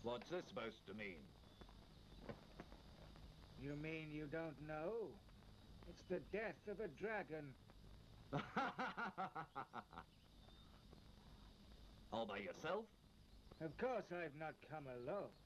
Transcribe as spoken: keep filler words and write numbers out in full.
What's this supposed to mean? You mean you don't know? It's the death of a dragon. All by yourself? Of course I've not come alone.